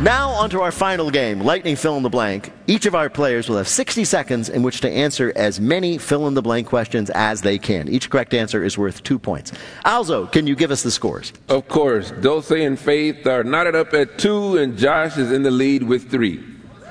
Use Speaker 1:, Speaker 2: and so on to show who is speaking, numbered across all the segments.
Speaker 1: Now onto our final game, Lightning Fill in the Blank. Each of our players will have 60 seconds in which to answer as many fill-in-the-blank questions as they can. Each correct answer is worth 2 points. Alzo, can you give us the scores?
Speaker 2: Of course. Dulce and Faith are knotted up at 2, and Josh is in the lead with 3.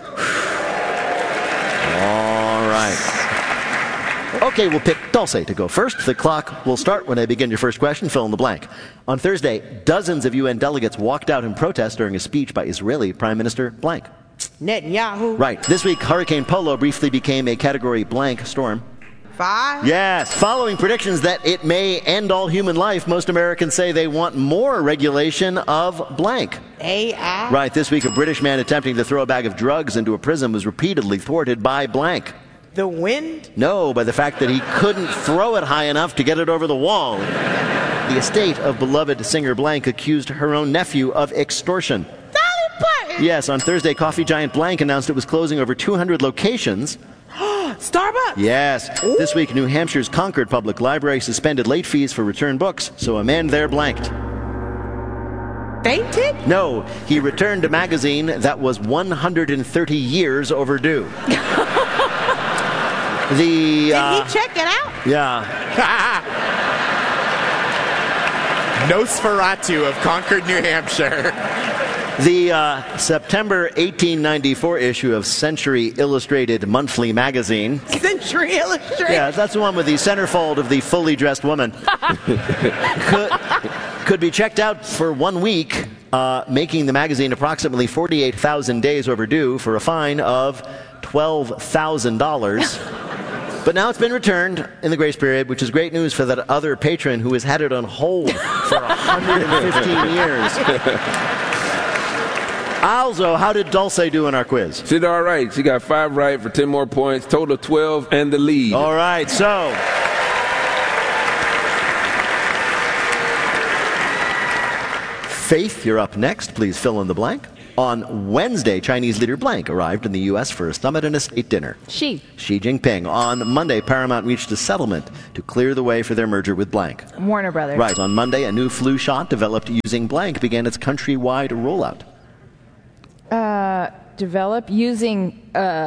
Speaker 1: All right. Okay, we'll pick Dulce to go first. The clock will start when I begin your first question. Fill in the blank. On Thursday, dozens of UN delegates walked out in protest during a speech by Israeli Prime Minister blank.
Speaker 3: Netanyahu.
Speaker 1: Right. This week, Hurricane Polo briefly became a Category blank storm.
Speaker 3: 5.
Speaker 1: Yes. Following predictions that it may end all human life, most Americans say they want more regulation of blank.
Speaker 3: AI.
Speaker 1: Right. This week, a British man attempting to throw a bag of drugs into a prison was repeatedly thwarted by blank.
Speaker 3: The wind?
Speaker 1: No, by the fact that he couldn't throw it high enough to get it over the wall. The estate of beloved singer blank accused her own nephew of extortion.
Speaker 3: Dolly Parton.
Speaker 1: Yes, on Thursday, coffee giant blank announced it was closing over 200 locations.
Speaker 3: Starbucks.
Speaker 1: Yes.
Speaker 3: Ooh.
Speaker 1: This week, New Hampshire's Concord Public Library suspended late fees for return books, so a man there blanked.
Speaker 3: Fainted?
Speaker 1: No, he returned a magazine that was 130 years overdue.
Speaker 3: Did he check it out?
Speaker 1: Yeah.
Speaker 4: Nosferatu of Concord, New Hampshire.
Speaker 1: The September 1894 issue of Century Illustrated Monthly Magazine.
Speaker 3: Century Illustrated?
Speaker 1: Yeah, that's the one with the centerfold of the fully dressed woman. could be checked out for 1 week, making the magazine approximately 48,000 days overdue for a fine of $12,000. But now it's been returned in the grace period, which is great news for that other patron who has had it on hold for 115 years. Alzo, how did Dulce do in our quiz?
Speaker 2: She did all right. She got 5 right for 10 more points, total of 12, and the lead.
Speaker 1: All right, so Faith, you're up next. Please fill in the blank. On Wednesday, Chinese leader blank arrived in the U.S. for a summit and a state dinner.
Speaker 5: Xi
Speaker 1: Jinping. On Monday, Paramount reached a settlement to clear the way for their merger with blank.
Speaker 5: Warner Brothers.
Speaker 1: Right. On Monday, a new flu shot developed using blank began its countrywide rollout.
Speaker 5: Develop using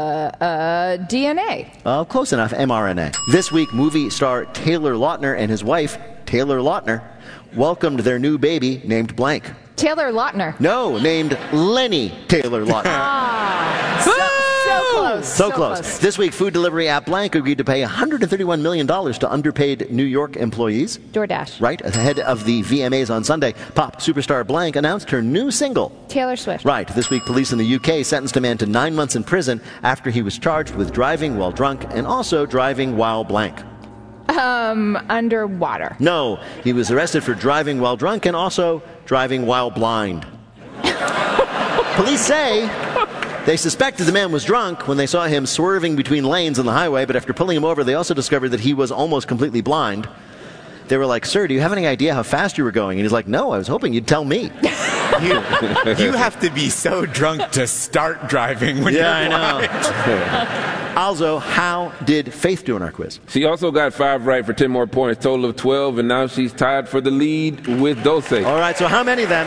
Speaker 5: DNA.
Speaker 1: Close enough, mRNA. This week, movie star Taylor Lautner and his wife, Taylor Lautner, welcomed their new baby named blank.
Speaker 5: Taylor Lautner.
Speaker 1: No, named Lenny Taylor Lautner. So close. This week, food delivery app blank agreed to pay $131 million to underpaid New York employees.
Speaker 5: DoorDash.
Speaker 1: Right. Ahead of the VMAs on Sunday, pop superstar blank announced her new single.
Speaker 5: Taylor Swift.
Speaker 1: Right. This week, police in the UK sentenced a man to 9 months in prison after he was charged with driving while drunk and also driving while blank.
Speaker 5: Underwater.
Speaker 1: No, he was arrested for driving while drunk and also driving while blind. Police say they suspected the man was drunk when they saw him swerving between lanes on the highway, but after pulling him over, they also discovered that he was almost completely blind. They were like, "Sir, do you have any idea how fast you were going?" And he's like, "No, I was hoping you'd tell me."
Speaker 4: You have to be so drunk to start driving when you're blind.
Speaker 1: I know. Also, how did Faith do in our quiz?
Speaker 2: She also got 5 right for 10 more points, total of 12, and now she's tied for the lead with Dulce.
Speaker 1: All right, so how many then?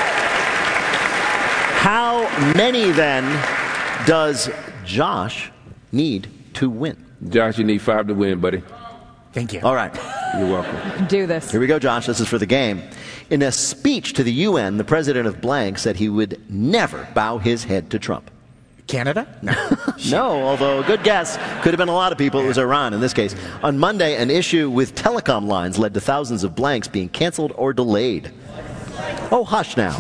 Speaker 1: How many then does Josh need to win?
Speaker 2: Josh, you need 5 to win, buddy.
Speaker 4: Thank you.
Speaker 1: All right.
Speaker 2: You're welcome.
Speaker 5: Do this.
Speaker 1: Here we go, Josh. This is for the game. In a speech to the UN, the president of blank said he would never bow his head to Trump.
Speaker 4: Canada? No.
Speaker 1: No, although a good guess. Could have been a lot of people. It was Iran in this case. On Monday, an issue with telecom lines led to thousands of blanks being canceled or delayed. Oh, hush now.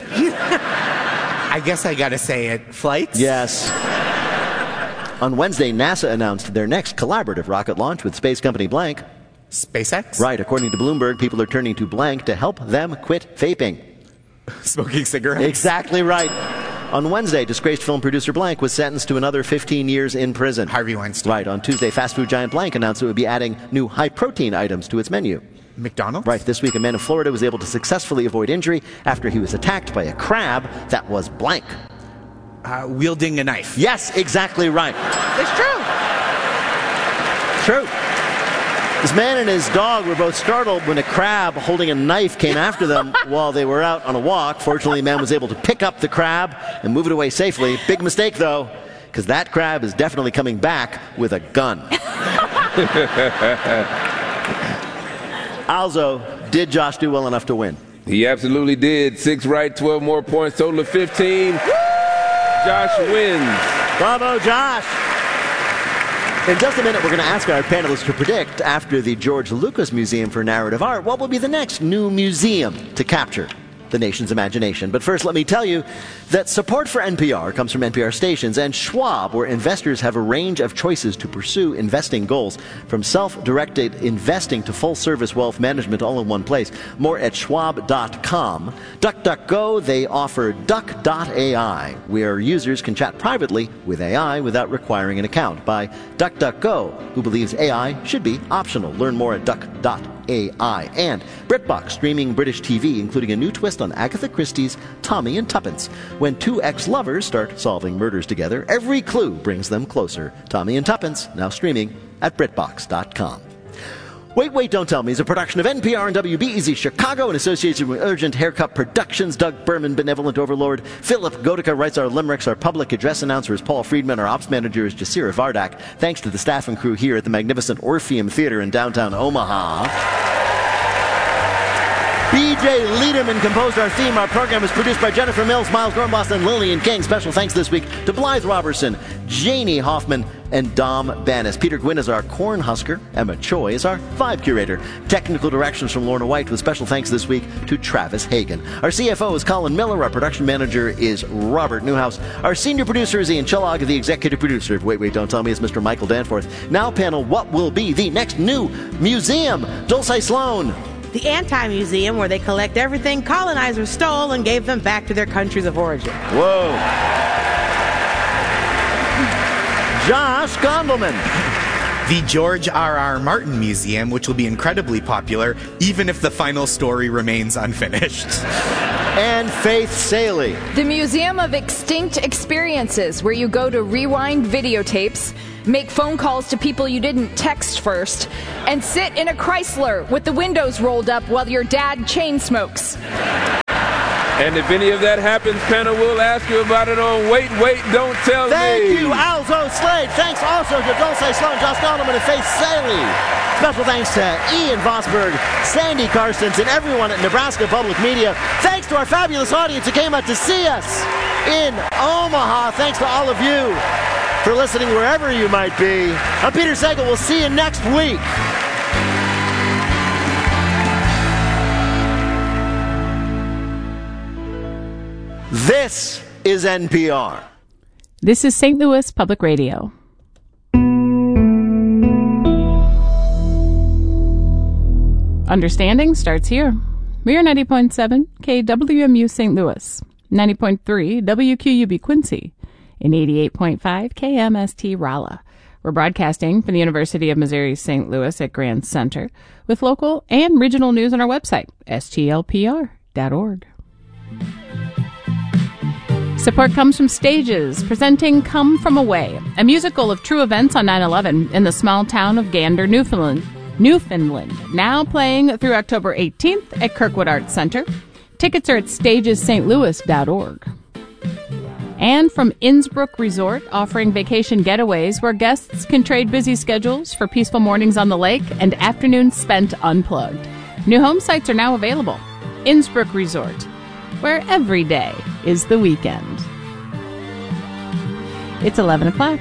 Speaker 4: I guess I gotta say it. Flights?
Speaker 1: Yes. On Wednesday, NASA announced their next collaborative rocket launch with space company blank.
Speaker 4: SpaceX?
Speaker 1: Right. According to Bloomberg, people are turning to blank to help them quit vaping.
Speaker 4: Smoking cigarettes?
Speaker 1: Exactly right. On Wednesday, disgraced film producer blank was sentenced to another 15 years in prison.
Speaker 4: Harvey Weinstein.
Speaker 1: Right. On Tuesday, fast food giant blank announced it would be adding new high-protein items to its menu.
Speaker 4: McDonald's?
Speaker 1: Right. This week, a man in Florida was able to successfully avoid injury after he was attacked by a crab that was blank.
Speaker 4: Wielding a knife.
Speaker 1: Yes, exactly right.
Speaker 3: It's true.
Speaker 1: True. This man and his dog were both startled when a crab holding a knife came after them while they were out on a walk. Fortunately, the man was able to pick up the crab and move it away safely. Big mistake, though, because that crab is definitely coming back with a gun. Also, did Josh do well enough to win?
Speaker 2: He absolutely did. 6 right, 12 more points, total of 15. Josh wins.
Speaker 1: Bravo, Josh. In just a minute, we're going to ask our panelists to predict, after the George Lucas Museum for Narrative Art, what will be the next new museum to capture the nation's imagination. But first, let me tell you that support for NPR comes from NPR stations and Schwab, where investors have a range of choices to pursue investing goals, from self-directed investing to full-service wealth management, all in one place. More at schwab.com. DuckDuckGo, they offer Duck.ai, where users can chat privately with AI without requiring an account. By DuckDuckGo, who believes AI should be optional. Learn more at Duck.ai. And BritBox, streaming British TV, including a new twist on Agatha Christie's Tommy and Tuppence. When two ex-lovers start solving murders together, every clue brings them closer. Tommy and Tuppence, now streaming at BritBox.com. Wait, Don't Tell Me is a production of NPR and WBEZ Chicago in association with Urgent Haircut Productions. Doug Berman, Benevolent Overlord. Philip Gotica writes our limericks. Our public address announcer is Paul Friedman. Our ops manager is Jasira Vardak. Thanks to the staff and crew here at the magnificent Orpheum Theater in downtown Omaha. B.J. Liederman composed our theme. Our program is produced by Jennifer Mills, Miles Gornbos, and Lillian King. Special thanks this week to Blythe Robertson, Janie Hoffman, and Dom Bannis. Peter Gwynn is our Cornhusker. Emma Choi is our Vibe Curator. Technical directions from Lorna White, with special thanks this week to Travis Hagen. Our CFO is Colin Miller. Our production manager is Robert Newhouse. Our senior producer is Ian Chillog. The executive producer of Wait, Don't Tell Me is Mr. Michael Danforth. Now, panel, what will be the next new museum? Dulce Sloan.
Speaker 3: The Anti-Museum, where they collect everything colonizers stole and gave them back to their countries of origin.
Speaker 1: Whoa. Josh Gondelman.
Speaker 4: The George R.R. Martin Museum, which will be incredibly popular, even if the final story remains unfinished.
Speaker 1: And Faith Saley.
Speaker 5: The Museum of Extinct Experiences, where you go to rewind videotapes, make phone calls to people you didn't text first, and sit in a Chrysler with the windows rolled up while your dad chain smokes.
Speaker 2: And if any of that happens, panel, we'll ask you about it on Wait, Don't Tell Me.
Speaker 1: Thank you, Alzo Slade. Thanks also to Dulce Sloan, Josh Gondelman, and Faith Saley. Special thanks to Ian Vosberg, Sandy Carstens, and everyone at Nebraska Public Media. Thanks to our fabulous audience who came out to see us in Omaha. Thanks to all of you for listening wherever you might be. I'm Peter Sagal. We'll see you next week. This is NPR.
Speaker 6: This is St. Louis Public Radio. Understanding starts here. We are 90.7 KWMU St. Louis, 90.3 WQUB Quincy, and 88.5 KMST Rolla. We're broadcasting from the University of Missouri St. Louis at Grand Center, with local and regional news on our website, stlpr.org. Support comes from Stages, presenting Come From Away, a musical of true events on 9/11 in the small town of Gander, Newfoundland, now playing through October 18th at Kirkwood Arts Center. Tickets are at stagesstlouis.org. And from Innsbruck Resort, offering vacation getaways where guests can trade busy schedules for peaceful mornings on the lake and afternoons spent unplugged. New home sites are now available. Innsbruck Resort, where every day is the weekend. It's 11 o'clock.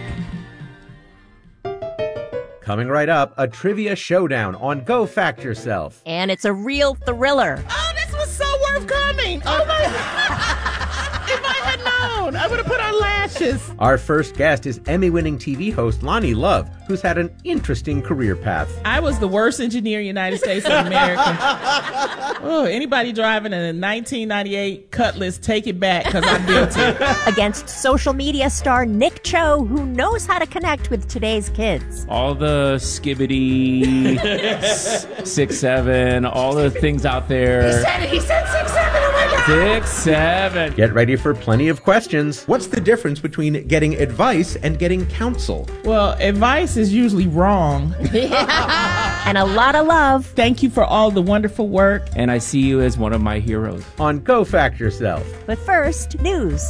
Speaker 7: Coming right up, a trivia showdown on Go Fact Yourself.
Speaker 8: And it's a real thriller.
Speaker 3: Oh, this was so worth coming. Oh, my God. If I had known, I would have put on lashes.
Speaker 7: Our first guest is Emmy-winning TV host Lonnie Love, who's had an interesting career path.
Speaker 9: I was the worst engineer in the United States of America. Oh, anybody driving a 1998 Cutlass, take it back, because I'm guilty.
Speaker 8: Against social media star Nick Cho, who knows how to connect with today's kids.
Speaker 10: All the skibbity, 6'7", all the things out there.
Speaker 3: He said 6'7", oh my God.
Speaker 10: 6, 7.
Speaker 7: Get ready for plenty of questions. What's the difference between getting advice and getting counsel?
Speaker 9: Well, advice is usually wrong.
Speaker 8: And a lot of love.
Speaker 9: Thank you for all the wonderful work.
Speaker 10: And I see you as one of my heroes.
Speaker 7: On Go Fact Yourself.
Speaker 8: But first, news.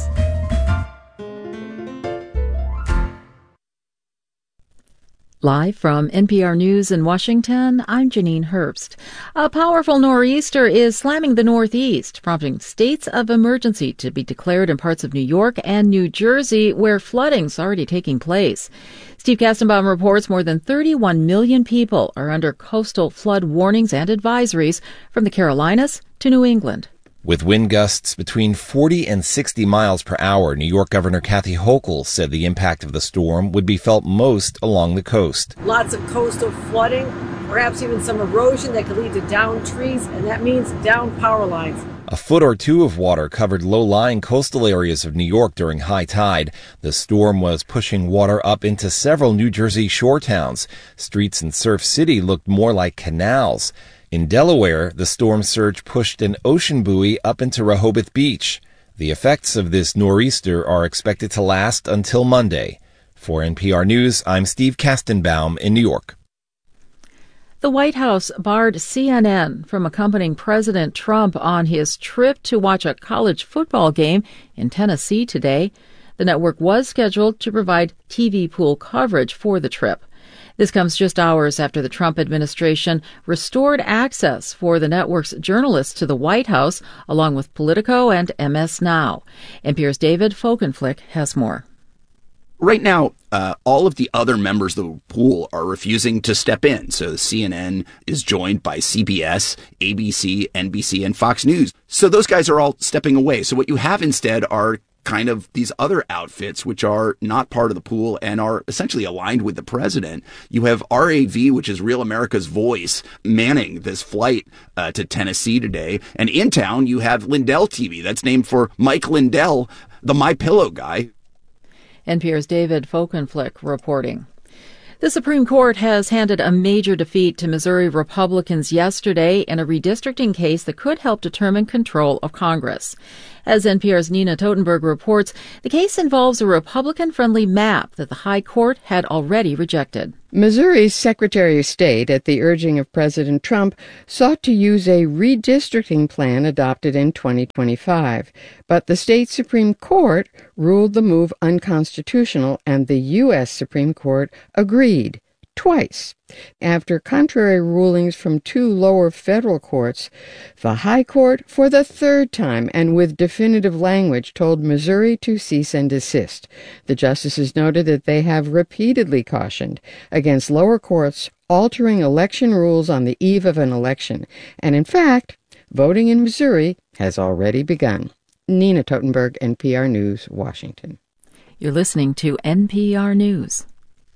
Speaker 11: Live from NPR News in Washington, I'm Janine Herbst. A powerful nor'easter is slamming the Northeast, prompting states of emergency to be declared in parts of New York and New Jersey, where flooding's already taking place. Steve Kastenbaum reports more than 31 million people are under coastal flood warnings and advisories from the Carolinas to New England.
Speaker 12: With wind gusts between 40 and 60 miles per hour, New York Governor Kathy Hochul said the impact of the storm would be felt most along the coast.
Speaker 13: Lots of coastal flooding, perhaps even some erosion that could lead to downed trees, and that means downed power lines.
Speaker 12: A foot or two of water covered low-lying coastal areas of New York during high tide. The storm was pushing water up into several New Jersey shore towns. Streets in Surf City looked more like canals. In Delaware, the storm surge pushed an ocean buoy up into Rehoboth Beach. The effects of this nor'easter are expected to last until Monday. For NPR News, I'm Steve Kastenbaum in New York.
Speaker 11: The White House barred CNN from accompanying President Trump on his trip to watch a college football game in Tennessee today. The network was scheduled to provide TV pool coverage for the trip. This comes just hours after the Trump administration restored access for the network's journalists to the White House, along with Politico and MS Now. NPR's David Folkenflik has more.
Speaker 14: Right now, all of the other members of the pool are refusing to step in. So CNN is joined by CBS, ABC, NBC, and Fox News. So those guys are all stepping away. So what you have instead are kind of these other outfits, which are not part of the pool and are essentially aligned with the president. You have RAV, which is Real America's Voice, manning this flight to Tennessee today. And in town, you have Lindell TV. That's named for Mike Lindell, the MyPillow guy.
Speaker 11: NPR's David Folkenflik reporting. The Supreme Court has handed a major defeat to Missouri Republicans yesterday in a redistricting case that could help determine control of Congress. As NPR's Nina Totenberg reports, the case involves a Republican-friendly map that the High Court had already rejected.
Speaker 15: Missouri's Secretary of State, at the urging of President Trump, sought to use a redistricting plan adopted in 2025. But the state Supreme Court ruled the move unconstitutional, and the U.S. Supreme Court agreed. Twice. After contrary rulings from two lower federal courts, the High Court, for the third time and with definitive language, told Missouri to cease and desist. The justices noted that they have repeatedly cautioned against lower courts altering election rules on the eve of an election. And in fact, voting in Missouri has already begun. Nina Totenberg, NPR News, Washington.
Speaker 11: You're listening to NPR News.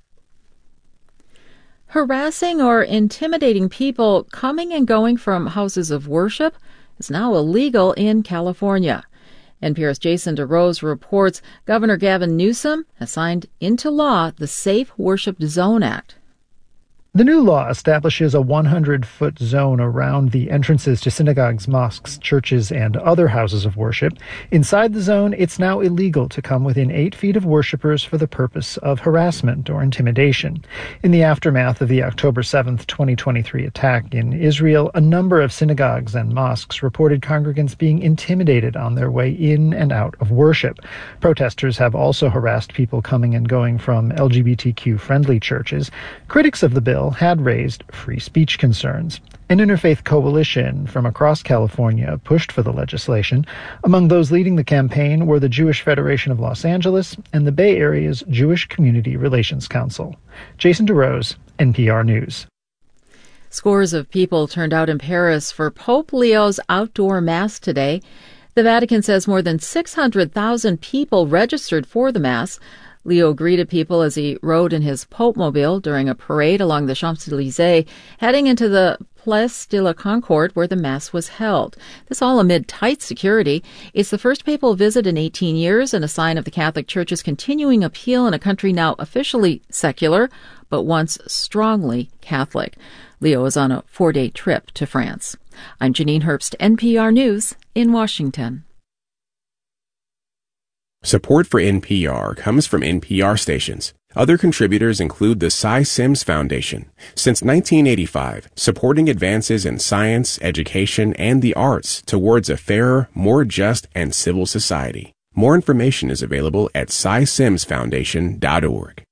Speaker 11: Harassing or intimidating people coming and going from houses of worship is now illegal in California. NPR's Jason DeRose reports Governor Gavin Newsom has signed into law the Safe Worship Zone Act.
Speaker 16: The new law establishes a 100-foot zone around the entrances to synagogues, mosques, churches, and other houses of worship. Inside the zone, it's now illegal to come within 8 feet of worshipers for the purpose of harassment or intimidation. In the aftermath of the October 7th, 2023 attack in Israel, a number of synagogues and mosques reported congregants being intimidated on their way in and out of worship. Protesters have also harassed people coming and going from LGBTQ-friendly churches. Critics of the bill had raised free speech concerns. An interfaith coalition from across California pushed for the legislation. Among those leading the campaign were the Jewish Federation of Los Angeles and the Bay Area's Jewish Community Relations Council. Jason DeRose, NPR News.
Speaker 11: Scores of people turned out in Paris for Pope Leo's outdoor mass today. The Vatican says more than 600,000 people registered for the mass. Leo greeted people as he rode in his Pope-mobile during a parade along the Champs-Élysées, heading into the Place de la Concorde, where the Mass was held. This all amid tight security. It's the first papal visit in 18 years and a sign of the Catholic Church's continuing appeal in a country now officially secular, but once strongly Catholic. Leo is on a 4-day trip to France. I'm Janine Herbst, NPR News in Washington.
Speaker 17: Support for NPR comes from NPR stations. Other contributors include the Cy Sims Foundation. Since 1985, supporting advances in science, education, and the arts towards a fairer, more just, and civil society. More information is available at cysimsfoundation.org.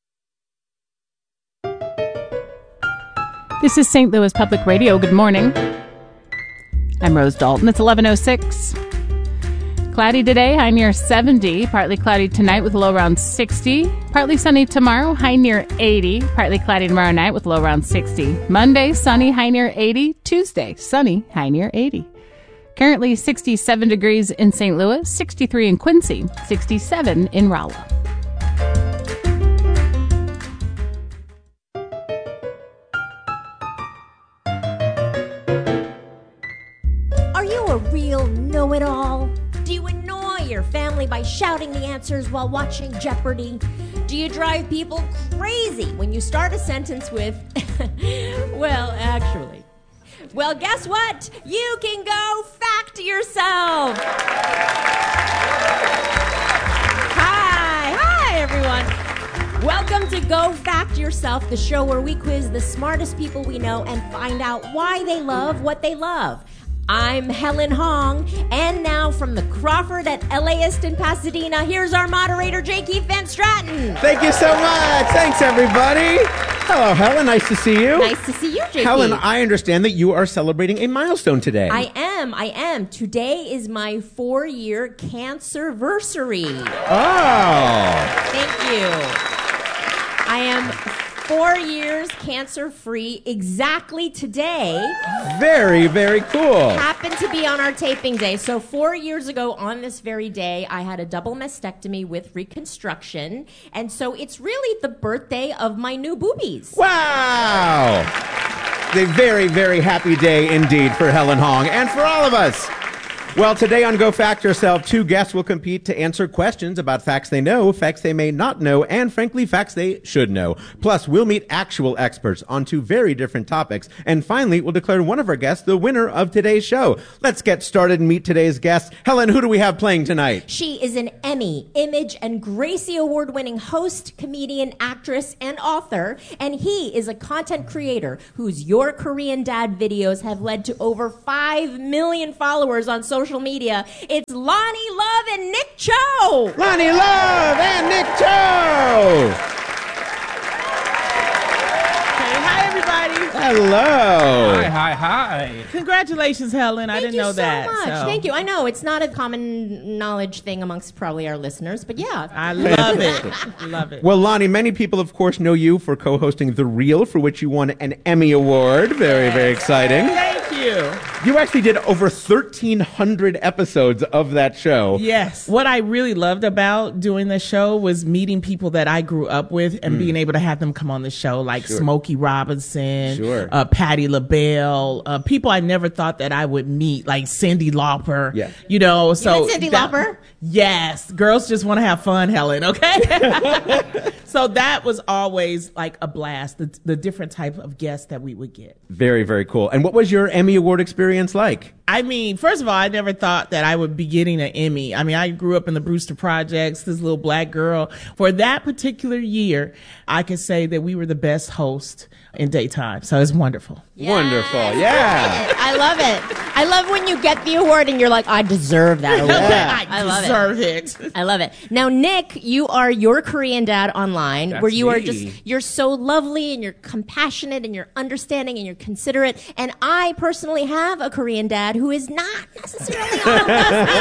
Speaker 6: This is St. Louis Public Radio. Good morning. I'm Rose Dalton. It's 11:06. Cloudy today, high near 70. Partly cloudy tonight with a low around 60. Partly sunny tomorrow, high near 80. Partly cloudy tomorrow night with a low around 60. Monday, sunny, high near 80. Tuesday, sunny, high near 80. Currently 67 degrees in St. Louis, 63 in Quincy, 67 in Rolla.
Speaker 8: Are you a real know-it-all? Do you annoy your family by shouting the answers while watching Jeopardy? Do you drive people crazy when you start a sentence with, well, actually? Well, guess what? You can go fact yourself. Hi, everyone. Welcome to Go Fact Yourself, the show where we quiz the smartest people we know and find out why they love what they love. I'm Helen Hong, and now from the Crawford at LAist in Pasadena, here's our moderator, J. Keith Van Stratton.
Speaker 7: Thank you so much. Thanks, everybody. Hello, Helen. Nice to see you.
Speaker 8: Nice to see you, J.
Speaker 7: Helen,
Speaker 8: Keith.
Speaker 7: I understand that you are celebrating a milestone today.
Speaker 8: I am. Today is my 4-year cancerversary.
Speaker 7: Oh.
Speaker 8: Thank you. I am 4 years cancer-free exactly today.
Speaker 7: Very, very cool.
Speaker 8: Happened to be on our taping day. So 4 years ago on this very day, I had a double mastectomy with reconstruction. And so it's really the birthday of my new boobies.
Speaker 7: Wow. A very, very happy day indeed for Helen Hong and for all of us. Well, today on Go Fact Yourself, 2 guests will compete to answer questions about facts they know, facts they may not know, and frankly, facts they should know. Plus, we'll meet actual experts on 2 very different topics. And finally, we'll declare one of our guests the winner of today's show. Let's get started and meet today's guest. Helen, who do we have playing tonight?
Speaker 8: She is an Emmy, Image, and Gracie Award-winning host, comedian, actress, and author. And he is a content creator whose Your Korean Dad videos have led to over 5 million followers on social media. It's Lonnie Love and Nick Cho.
Speaker 7: Lonnie Love and Nick Cho.
Speaker 9: Hi, everybody.
Speaker 7: Hello.
Speaker 10: Hi.
Speaker 9: Congratulations, Helen. I didn't know that.
Speaker 8: Thank you so much. Thank you. I know it's not a common knowledge thing amongst probably our listeners, but yeah.
Speaker 9: I love it. Love it.
Speaker 7: Well, Lonnie, many people, of course, know you for co-hosting The Real, for which you won an Emmy Award. Very, very exciting.
Speaker 9: Thank you.
Speaker 7: You actually did over 1,300 episodes of that show.
Speaker 9: Yes. What I really loved about doing the show was meeting people that I grew up with and being able to have them come on the show, like Smokey Robinson, Patti LaBelle, people I never thought that I would meet, like Cyndi Lauper.
Speaker 7: Yeah.
Speaker 8: You met Cyndi Lauper?
Speaker 9: Yes. Girls just want to have fun, Helen, okay? So that was always like a blast, the different type of guests that we would get.
Speaker 7: Very, very cool. And what was your Emmy Award experience like?
Speaker 9: I mean, first of all, I never thought that I would be getting an Emmy. I mean, I grew up in the Brewster Projects, this little black girl. For that particular year, I could say that we were the best host in daytime. So it's wonderful.
Speaker 8: Yes.
Speaker 7: Wonderful. Yeah.
Speaker 8: I love it. I love when you get the award and you're like, I deserve that award.
Speaker 9: I deserve it.
Speaker 8: I love it. Now, Nick, you are Your Korean Dad online,
Speaker 10: That's
Speaker 8: where you are
Speaker 10: me.
Speaker 8: you're so lovely and you're compassionate and you're understanding and you're considerate. And I personally have a Korean dad who is not necessarily on a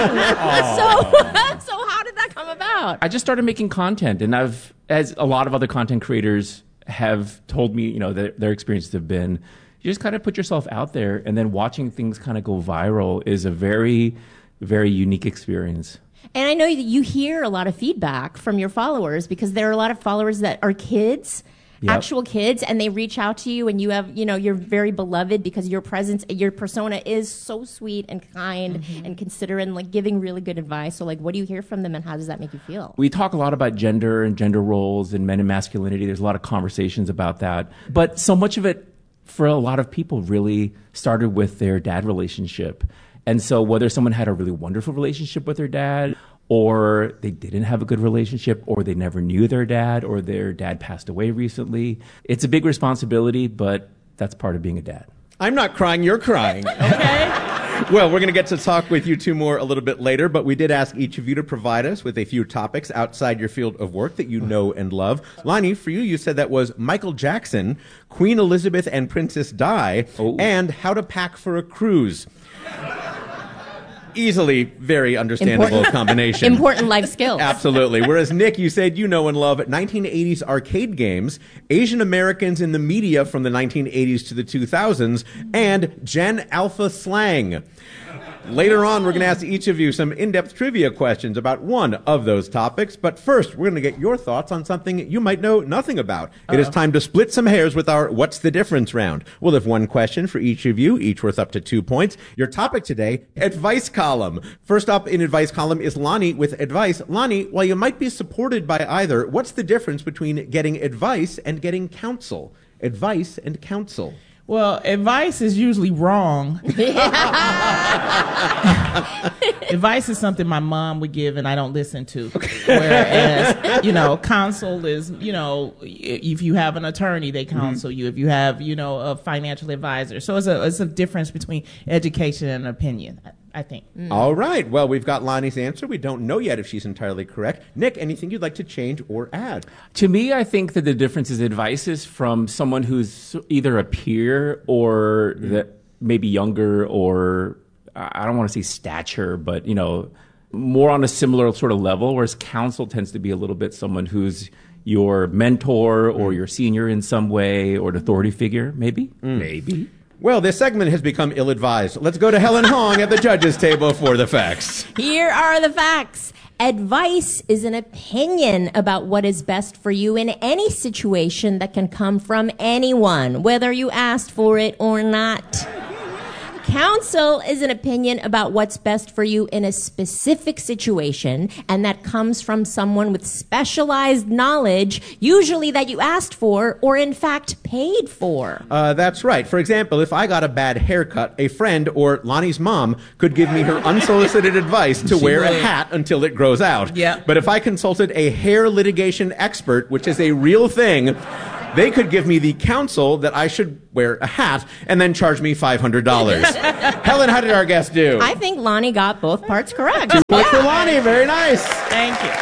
Speaker 8: bus. So how did that come about?
Speaker 10: I just started making content, and as a lot of other content creators have told me, their experiences have been, you just kind of put yourself out there, and then watching things kind of go viral is a very, very unique experience.
Speaker 8: And I know that you hear a lot of feedback from your followers, because there are a lot of followers that are kids, actual kids, and they reach out to you, and you have, you're very beloved because your presence, your persona is so sweet and kind and considerate and like giving really good advice. So like, what do you hear from them, and how does that make you feel?
Speaker 10: We talk a lot about gender and gender roles and men and masculinity. There's a lot of conversations about that. But so much of it for a lot of people, really started with their dad relationship. And so whether someone had a really wonderful relationship with their dad, or they didn't have a good relationship, or they never knew their dad, or their dad passed away recently, it's a big responsibility, but that's part of being a dad.
Speaker 7: I'm not crying, you're crying. Okay. Well, we're going to get to talk with you two more a little bit later, but we did ask each of you to provide us with a few topics outside your field of work that you know and love. Lonnie, for you, you said that was Michael Jackson, Queen Elizabeth and Princess Di, and how to pack for a cruise. Easily very understandable combination.
Speaker 8: Important life skills.
Speaker 7: Absolutely. Whereas, Nick, you said you know and love 1980s arcade games, Asian Americans in the media from the 1980s to the 2000s, and Gen Alpha slang. Later on, we're going to ask each of you some in-depth trivia questions about one of those topics. But first, we're going to get your thoughts on something you might know nothing about. It is time to split some hairs with our What's the Difference round. We'll have one question for each of you, each worth up to 2 points. Your topic today, advice column. First up in advice column is Lonnie with advice. Lonnie, while you might be supported by either, what's the difference between getting advice and getting counsel? Advice and counsel.
Speaker 9: Well, advice is usually wrong. Advice is something my mom would give and I don't listen to. Whereas, counsel is, if you have an attorney, they counsel you. If you have, a financial advisor. So it's a difference between education and opinion, I think.
Speaker 7: All right. Well, we've got Lonnie's answer. We don't know yet if she's entirely correct. Nick, anything you'd like to change or add?
Speaker 10: To me, I think that the difference is advice is from someone who's either a peer or that maybe younger, or I don't want to say stature, but, more on a similar sort of level, whereas counsel tends to be a little bit someone who's your mentor or your senior in some way, or an authority figure, maybe. Maybe.
Speaker 7: Well, this segment has become ill-advised. Let's go to Helen Hong at the judges' table for the facts.
Speaker 8: Here are the facts. Advice is an opinion about what is best for you in any situation that can come from anyone, whether you asked for it or not. Counsel is an opinion about what's best for you in a specific situation, and that comes from someone with specialized knowledge, usually that you asked for or in fact paid for.
Speaker 7: That's right. For example, if I got a bad haircut, a friend or Lonnie's mom could give me her unsolicited advice to wear a hat until it grows out.
Speaker 9: Yeah.
Speaker 7: But if I consulted a hair litigation expert, which is a real thing, they could give me the counsel that I should wear a hat and then charge me $500. Helen, how did our guest do?
Speaker 8: I think Lonnie got both parts correct.
Speaker 7: 2 points for Lonnie. Very nice.
Speaker 9: Thank you.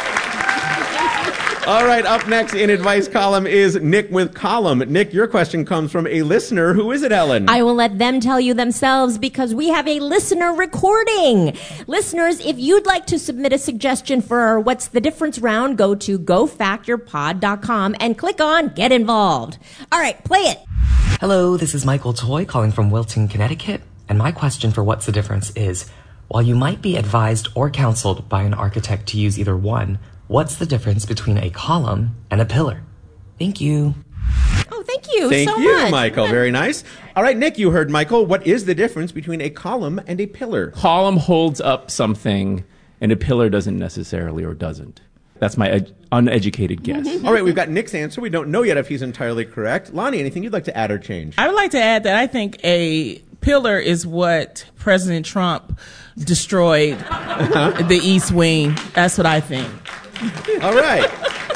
Speaker 7: All right, up next in advice column is Nick with column. Nick, your question comes from a listener. Who is it, Ellen?
Speaker 8: I will let them tell you themselves because we have a listener recording. Listeners, if you'd like to submit a suggestion for our What's the Difference round, go to gofactorpod.com and click on Get Involved. All right, play it.
Speaker 18: Hello, this is Michael Toy calling from Wilton, Connecticut, and my question for What's the Difference is, while you might be advised or counseled by an architect to use either one, what's the difference between a column and a pillar? Thank you.
Speaker 8: Oh, thank you
Speaker 7: Thank
Speaker 8: so
Speaker 7: you,
Speaker 8: much.
Speaker 7: Michael. Very nice. All right, Nick, you heard Michael. What is the difference between a column and a pillar?
Speaker 10: Column holds up something, and a pillar doesn't necessarily, or doesn't. That's my uneducated guess.
Speaker 7: All right, we've got Nick's answer. We don't know yet if he's entirely correct. Lonnie, anything you'd like to add or change?
Speaker 9: I would like to add that I think a pillar is what President Trump destroyed the East Wing. That's what I think.
Speaker 7: All right.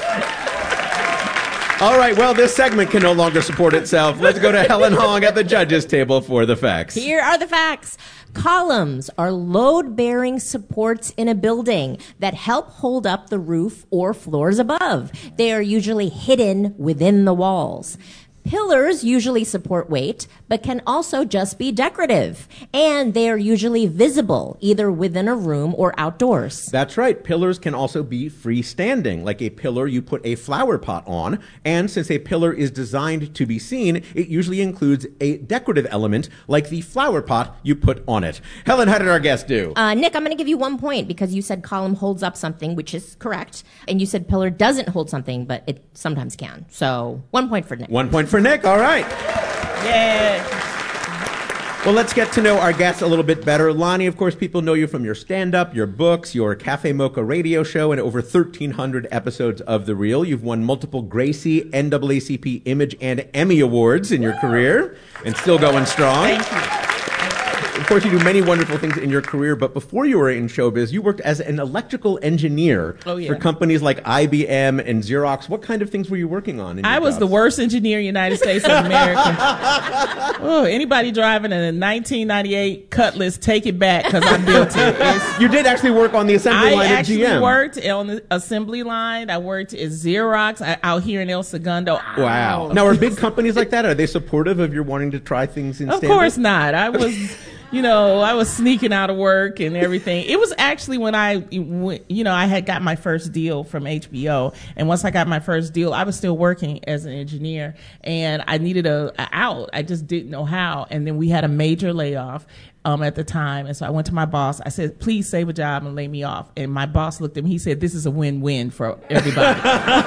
Speaker 7: All right, well, this segment can no longer support itself. Let's go to Helen Hong at the judges' table for the facts.
Speaker 8: Here are the facts. Columns are load-bearing supports in a building that help hold up the roof or floors above. They are usually hidden within the walls. Pillars usually support weight, but can also just be decorative. And they are usually visible, either within a room or outdoors.
Speaker 7: That's right. Pillars can also be freestanding, like a pillar you put a flower pot on. And since a pillar is designed to be seen, it usually includes a decorative element, like the flower pot you put on it. Helen, how did our guest do?
Speaker 8: Nick, I'm going to give you 1 point because you said column holds up something, which is correct. And you said pillar doesn't hold something, but it sometimes can. So 1 point for Nick.
Speaker 7: 1 point for Nick. All right.
Speaker 9: Yeah.
Speaker 7: Well, let's get to know our guests a little bit better. Lonnie, of course, people know you from your stand-up, your books, your Cafe Mocha radio show, and over 1,300 episodes of The Real. You've won multiple Gracie, NAACP Image, and Emmy Awards in your career, and still going strong.
Speaker 9: Thank you.
Speaker 7: Of course, you do many wonderful things in your career, but before you were in showbiz, you worked as an electrical engineer for companies like IBM and Xerox. What kind of things were you working on?
Speaker 9: I was the worst engineer in the United States of America. Anybody driving a 1998 Cutlass, take it back because I built it.
Speaker 7: You did actually work on the assembly line at GM.
Speaker 9: I actually worked on the assembly line. I worked at Xerox out here in El Segundo.
Speaker 7: Wow. Now, are big companies like that, are they supportive of your wanting to try things in stand-up?
Speaker 9: Of course not. I was... I was sneaking out of work and everything. It was actually when I had got my first deal from HBO. And once I got my first deal, I was still working as an engineer and I needed a out. I just didn't know how. And then we had a major layoff at the time. And so I went to my boss. I said, please save a job and lay me off. And my boss looked at me. He said, this is a win-win for everybody.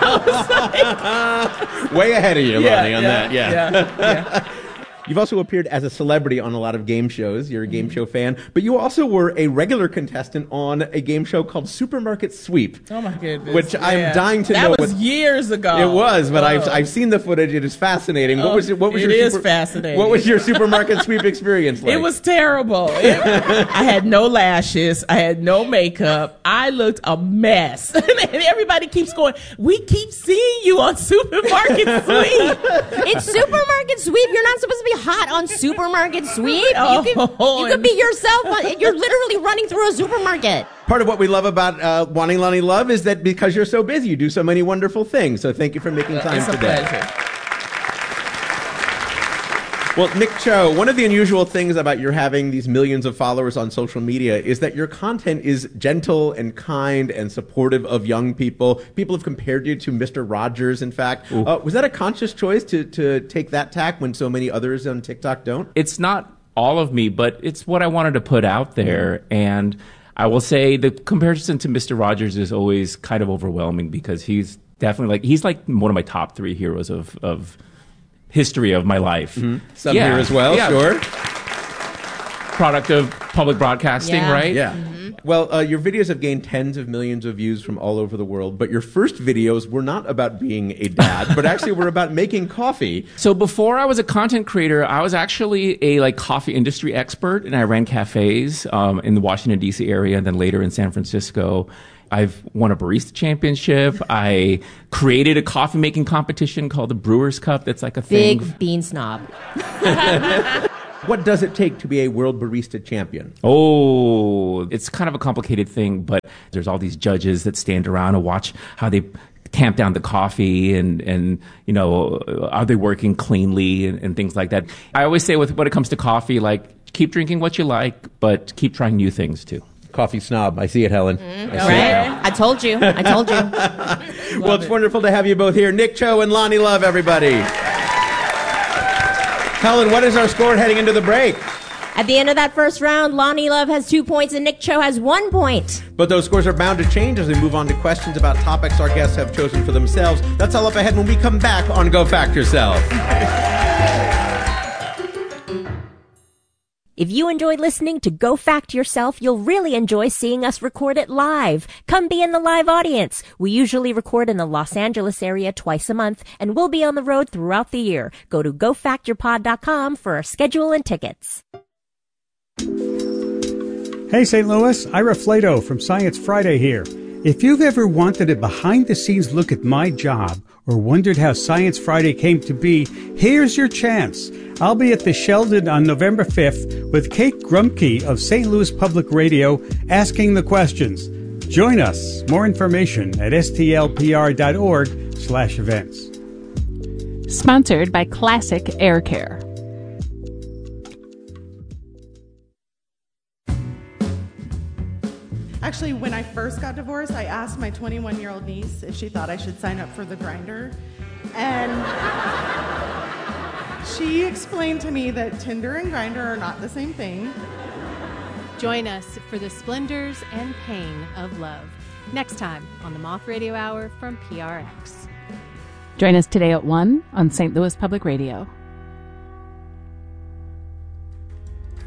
Speaker 7: Way ahead of you, Lonnie, on that.
Speaker 9: Yeah.
Speaker 7: You've also appeared as a celebrity on a lot of game shows. You're a game show fan. But you also were a regular contestant on a game show called Supermarket Sweep.
Speaker 9: Oh, my goodness.
Speaker 7: Which I'm dying to know.
Speaker 9: That was years ago.
Speaker 7: It was, but I've seen the footage. It is fascinating.
Speaker 9: It is fascinating.
Speaker 7: What was your Supermarket Sweep experience like?
Speaker 9: It was terrible. I had no lashes. I had no makeup. I looked a mess. And everybody keeps going, we keep seeing you on Supermarket Sweep.
Speaker 8: It's Supermarket Sweep. You're not supposed to be hot on Supermarket Sweep. You could be yourself. You're literally running through a supermarket.
Speaker 7: Part of what we love about Wanting Lonnie Love is that because you're so busy, you do so many wonderful things. So thank you for making time today.
Speaker 9: It's a pleasure.
Speaker 7: Well, Nick Cho, one of the unusual things about your having these millions of followers on social media is that your content is gentle and kind and supportive of young people. People have compared you to Mr. Rogers, in fact. Was that a conscious choice to take that tack when so many others on TikTok don't?
Speaker 10: It's not all of me, but it's what I wanted to put out there. And I will say the comparison to Mr. Rogers is always kind of overwhelming because he's definitely he's like one of my top 3 heroes of history of my life.
Speaker 7: Some here as well, sure.
Speaker 10: Product of public broadcasting, right?
Speaker 7: Yeah. Well, your videos have gained tens of millions of views from all over the world, but your first videos were not about being a dad, but actually were about making coffee.
Speaker 10: So before I was a content creator, I was actually a coffee industry expert, and I ran cafes in the Washington, D.C. area, and then later in San Francisco. I've won a barista championship. I created a coffee making competition called the Brewers Cup. That's like a thing.
Speaker 8: Big bean snob.
Speaker 7: What does it take to be a world barista champion?
Speaker 10: Oh, it's kind of a complicated thing, but there's all these judges that stand around and watch how they tamp down the coffee and are they working cleanly and things like that. I always say when it comes to coffee, keep drinking what you like, but keep trying new things too.
Speaker 7: Coffee snob. I see it, Helen.
Speaker 8: I told you.
Speaker 7: Well, it's wonderful to have you both here. Nick Cho and Lonnie Love, everybody. Helen, what is our score heading into the break?
Speaker 8: At the end of that first round, Lonnie Love has 2 points and Nick Cho has 1 point.
Speaker 7: But those scores are bound to change as we move on to questions about topics our guests have chosen for themselves. That's all up ahead when we come back on Go Fact Yourself.
Speaker 8: If you enjoyed listening to Go Fact Yourself, you'll really enjoy seeing us record it live. Come be in the live audience. We usually record in the Los Angeles area twice a month, and we'll be on the road throughout the year. Go to gofactyourpod.com for our schedule and tickets.
Speaker 19: Hey, St. Louis, Ira Flato from Science Friday here. If you've ever wanted a behind-the-scenes look at my job or wondered how Science Friday came to be, here's your chance. I'll be at the Sheldon on November 5th with Kate Grumke of St. Louis Public Radio asking the questions. Join us. More information at stlpr.org/events.
Speaker 6: Sponsored by Classic Air Care.
Speaker 20: Actually, when I first got divorced, I asked my 21-year-old niece if she thought I should sign up for the Grindr. And she explained to me that Tinder and Grindr are not the same thing.
Speaker 21: Join us for the splendors and pain of love. Next time on the Moth Radio Hour from PRX.
Speaker 6: Join us today at 1 on St. Louis Public Radio.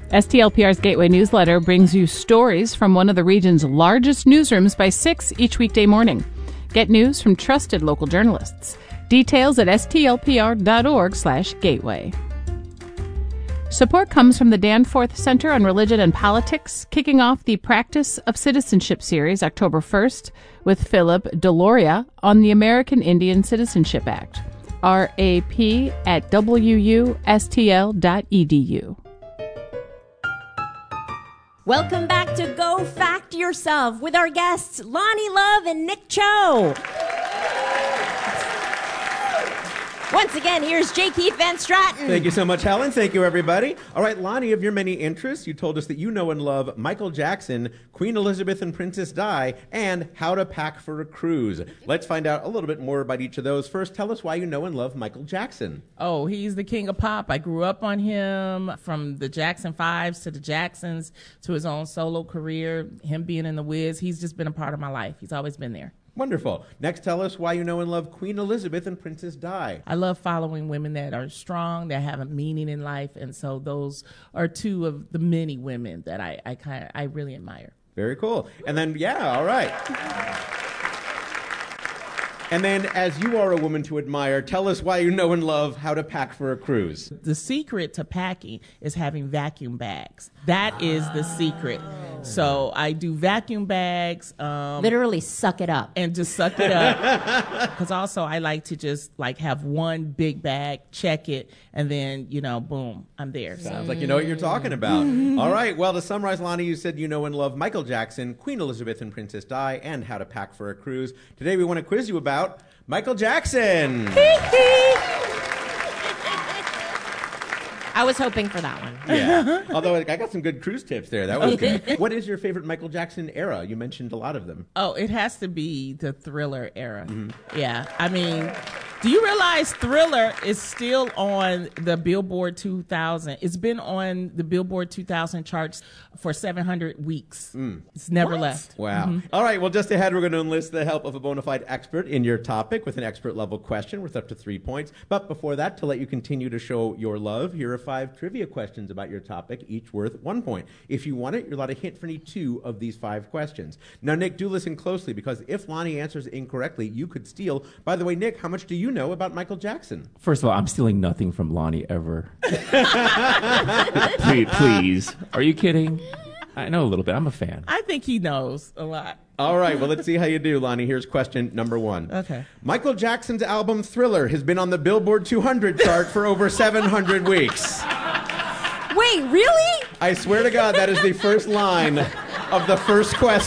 Speaker 6: STLPR's Gateway newsletter brings you stories from one of the region's largest newsrooms by 6 each weekday morning. Get news from trusted local journalists. Details at stlpr.org/gateway. Support comes from the Danforth Center on Religion and Politics, kicking off the Practice of Citizenship series October 1st with Philip Deloria on the American Indian Citizenship Act. RAP at wustl.edu.
Speaker 8: Welcome back to Go Fact Yourself with our guests Lonnie Love and Nick Cho. Once again, here's J. Keith Van Straten.
Speaker 7: Thank you so much, Helen. Thank you, everybody. All right, Lonnie, of your many interests, you told us that you know and love Michael Jackson, Queen Elizabeth and Princess Di, and How to Pack for a Cruise. Let's find out a little bit more about each of those. First, tell us why you know and love Michael Jackson.
Speaker 9: Oh, he's the king of pop. I grew up on him, from the Jackson 5s to the Jacksons to his own solo career, him being in The Wiz. He's just been a part of my life. He's always been there.
Speaker 7: Wonderful. Next, tell us why you know and love Queen Elizabeth and Princess Di.
Speaker 9: I love following women that are strong, that have a meaning in life, and so those are two of the many women that I really admire.
Speaker 7: Very cool. And then, all right. And then, as you are a woman to admire, tell us why you know and love How to Pack for a Cruise.
Speaker 9: The secret to packing is having vacuum bags. That is the secret. So I do vacuum bags.
Speaker 8: Literally suck it up.
Speaker 9: And just suck it up. Because also I like to just have one big bag, check it, and then, boom, I'm there.
Speaker 7: Sounds like you know what you're talking about. All right. Well, to summarize, Lonnie, you said you know and love Michael Jackson, Queen Elizabeth and Princess Di, and How to Pack for a Cruise. Today we want to quiz you about Michael Jackson.
Speaker 8: I was hoping for that one.
Speaker 7: Yeah. Although I got some good cruise tips there. That was good. What is your favorite Michael Jackson era? You mentioned a lot of them.
Speaker 9: Oh, it has to be the Thriller era. Mm-hmm. Yeah. I mean, do you realize Thriller is still on the Billboard 2000? It's been on the Billboard 2000 charts for 700 weeks. It's never left.
Speaker 7: Wow.
Speaker 9: Mm-hmm.
Speaker 7: All right. Well, just ahead, we're going to enlist the help of a bona fide expert in your topic with an expert level question worth up to 3 points. But before that, to let you continue to show your love, here are 5 trivia questions about your topic, each worth 1 point. If you want it, you're allowed to hint for any 2 of these 5 questions. Now, Nick, do listen closely, because if Lonnie answers incorrectly, you could steal. By the way, Nick, how much do you know about Michael Jackson?
Speaker 10: First of all, I'm stealing nothing from Lonnie ever. Please. Are you kidding? I know a little bit. I'm a fan.
Speaker 9: I think he knows a lot.
Speaker 7: All right. Well, let's see how you do, Lonnie. Here's question number 1.
Speaker 9: Okay.
Speaker 7: Michael Jackson's album Thriller has been on the Billboard 200 chart for over 700 weeks.
Speaker 8: Wait, really?
Speaker 7: I swear to God, that is the first line of the first question.